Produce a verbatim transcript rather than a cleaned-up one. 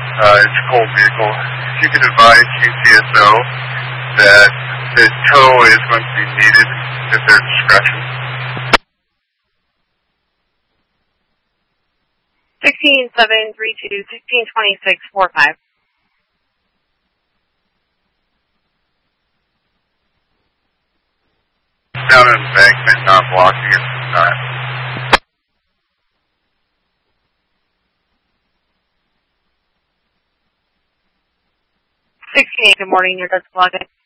Uh, it's a cold vehicle. If you could advise U C S O that the tow is going to be needed at their discretion. sixteen seven three two, sixteen twenty-six four five. Down an embankment, not blocking it from that. sixteen, good morning, your desk login.